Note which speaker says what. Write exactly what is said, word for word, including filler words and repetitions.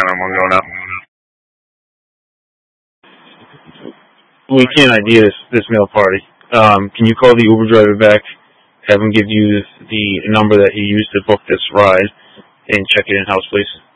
Speaker 1: nine one one go now.
Speaker 2: We can't I D this, this mail party. Um, can you call the Uber driver back, have him give you the number that he used to book this ride, and check it in-house, please?